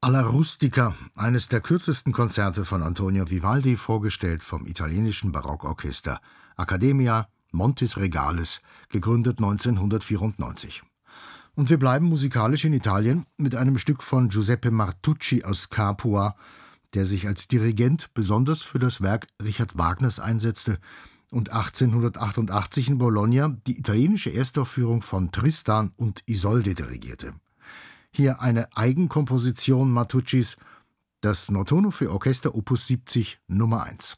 Alla Rustica, eines der kürzesten Konzerte von Antonio Vivaldi, vorgestellt vom italienischen Barockorchester Accademia Montis Regales, gegründet 1994. Und wir bleiben musikalisch in Italien mit einem Stück von Giuseppe Martucci aus Capua, der sich als Dirigent besonders für das Werk Richard Wagners einsetzte und 1888 in Bologna die italienische Erstaufführung von Tristan und Isolde dirigierte. Hier eine Eigenkomposition Martuccis, das Notturno für Orchester Opus 70 Nummer 1.